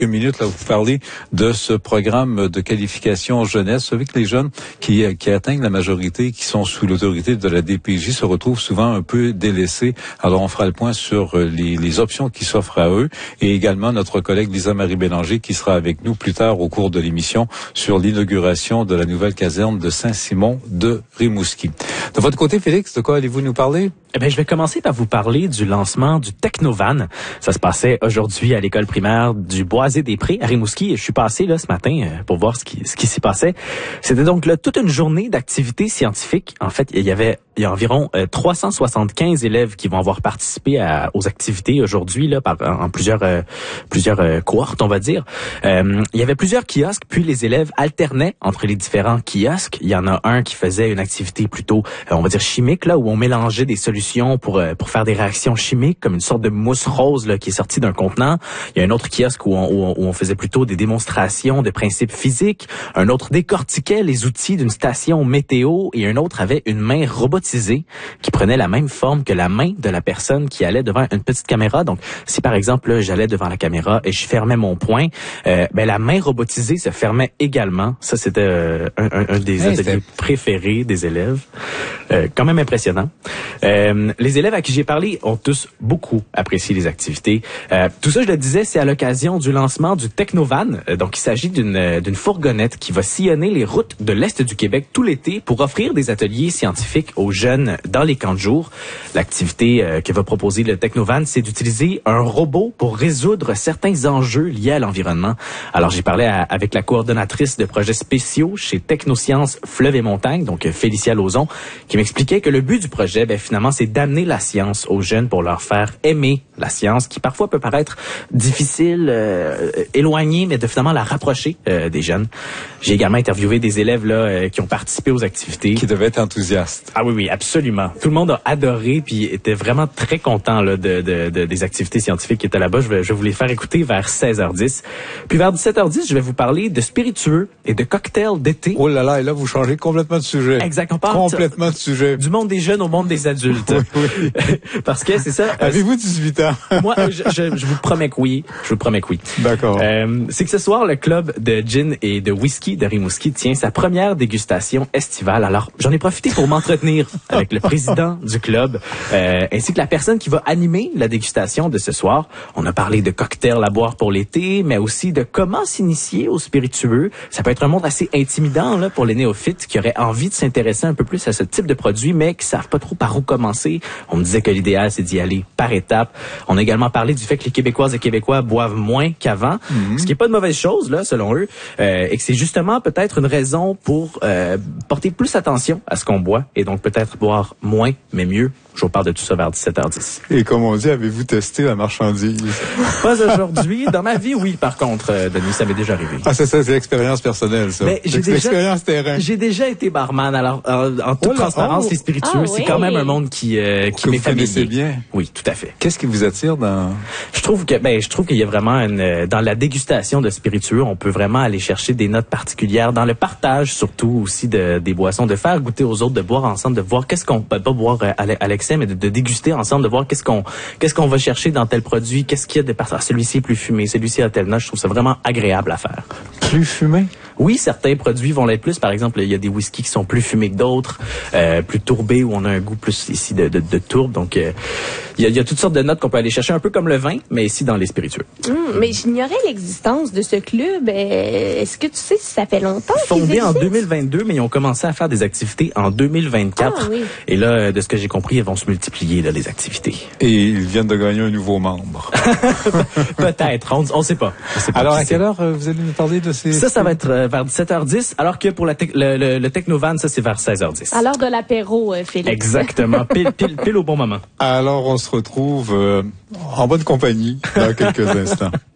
minutes là vous parler de ce programme de qualification jeunesse. Vous savez que les jeunes qui atteignent la majorité, qui sont sous l'autorité de la DPJ, se retrouvent souvent un peu délaissés. Alors on fera le point sur les options qui s'offrent à eux, et également notre collègue Lisa-Marie Bélanger qui sera avec nous plus tard au cours de l'émission sur l'inauguration de la nouvelle caserne de Saint-Simon de Rimouski. De votre côté, Félix, de quoi allez-vous nous parler? Eh bien, je vais commencer par vous parler du lancement du Technovan. Ça se passait aujourd'hui à l'école primaire du Boisé-des-Prés à Rimouski. Et je suis passé là ce matin pour voir ce qui s'y passait. C'était donc là toute une journée d'activités scientifiques. En fait, il y a environ 375 élèves qui vont avoir participé aux activités aujourd'hui là en plusieurs cohortes, on va dire. Il y avait plusieurs kiosques, puis les élèves alternaient entre les différents kiosques. Il y en a un qui faisait une activité plutôt, on va dire chimique là, où on mélangeait des solutions pour faire des réactions chimiques, comme une sorte de mousse rose là, qui est sortie d'un contenant. Il y a un autre kiosque où on faisait plutôt des démonstrations de principes physiques. Un autre décortiquait les outils d'une station météo, et un autre avait une main robotisée qui prenait la même forme que la main de la personne qui allait devant une petite caméra. Donc, si par exemple là, j'allais devant la caméra et je fermais mon poing, la main robotisée se fermait également. Ça, c'était un des ateliers préférés des élèves. Quand même impressionnant. Les élèves à qui j'ai parlé ont tous beaucoup apprécié les activités. Tout ça, je le disais, c'est à l'occasion du lancement du Technovan. Donc, il s'agit d'une fourgonnette qui va sillonner les routes de l'Est du Québec tout l'été pour offrir des ateliers scientifiques aux jeunes dans les camps de jour. L'activité que va proposer le Technovan, c'est d'utiliser un robot pour résoudre certains enjeux liés à l'environnement. Alors, j'ai parlé avec la coordonnatrice de projets spéciaux chez Technosciences Fleuve et Montagne, donc Félicia Lauzon, qui m'expliquait que le but du projet, finalement, c'est d'amener la science aux jeunes pour leur faire aimer la science, qui parfois peut paraître difficile, éloignée, mais de finalement la rapprocher des jeunes. J'ai également interviewé des élèves là qui ont participé aux activités. Qui devaient être enthousiastes. Ah oui, absolument. Tout le monde a adoré, puis était vraiment très content là, des activités scientifiques qui étaient là-bas. Je vais vous les faire écouter vers 16h10. Puis vers 17h10, je vais vous parler de spiritueux et de cocktails d'été. Oh là là, et là, vous changez complètement de sujet. Exact, on parle complètement de sujet. Du monde des jeunes au monde des adultes. Oui. Parce que c'est ça. Avez-vous 18 ans? Moi, je vous promets que oui. Je vous promets que oui. D'accord. C'est que ce soir, le club de gin et de whisky de Rimouski tient sa première dégustation estivale. Alors, j'en ai profité pour m'entretenir avec le président du club, ainsi que la personne qui va animer la dégustation de ce soir. On a parlé de cocktails à boire pour l'été, mais aussi de comment s'initier aux spiritueux. Ça peut être un monde assez intimidant là pour les néophytes qui auraient envie de s'intéresser un peu plus à ce type de produit, mais qui savent pas trop par où commencer. On me disait que l'idéal, c'est d'y aller par étapes. On a également parlé du fait que les Québécoises et Québécois boivent moins qu'avant, ce qui est pas de mauvaise chose, là, selon eux, et que c'est justement peut-être une raison pour porter plus attention à ce qu'on boit, et donc peut-être boire moins, mais mieux. Je vous parle de tout ça vers 17h10. Et comme on dit, avez-vous testé la marchandise? Pas aujourd'hui. Dans ma vie, oui, par contre, Denis, ça m'est déjà arrivé. Ah, c'est ça, c'est l'expérience personnelle, ça. C'est l'expérience terrain. J'ai déjà été barman. Alors, en toute transparence, les spiritueux, c'est quand même un monde qui m'est familier. Vous connaissez bien? Oui, tout à fait. Qu'est-ce qui vous attire dans... Je trouve qu'il y a vraiment dans la dégustation de spiritueux, on peut vraiment aller chercher des notes particulières, dans le partage surtout aussi des boissons, de faire goûter aux autres, de boire ensemble, de voir qu'est-ce qu'on peut pas boire à l'excès, mais de déguster ensemble, de voir qu'est-ce qu'on va chercher dans tel produit, qu'est-ce qu'il y a de particulier. Celui-ci est plus fumé, celui-ci a telle note. Je trouve ça vraiment agréable à faire. Plus fumé? Oui, certains produits vont l'être plus. Par exemple, il y a des whiskies qui sont plus fumés que d'autres, plus tourbés, où on a un goût plus ici de tourbe. Donc, il y a toutes sortes de notes qu'on peut aller chercher, un peu comme le vin, mais ici dans les spiritueux. Mais j'ignorais l'existence de ce club. Est-ce que tu sais si ça fait longtemps qu'ils Fondé existent? en 2022, mais ils ont commencé à faire des activités en 2024. Ah, oui. Et là, de ce que j'ai compris, ils vont se multiplier, là, les activités. Et ils viennent de gagner un nouveau membre. Peut-être, on sait pas. Alors, à quelle heure vous allez nous parler de ces... Ça va être vers 17h10, alors que pour le Technovan, ça, c'est vers 16h10. À l'heure de l'apéro, Félix. Exactement, pile au bon moment. Alors, on se retrouve en bonne compagnie dans quelques instants.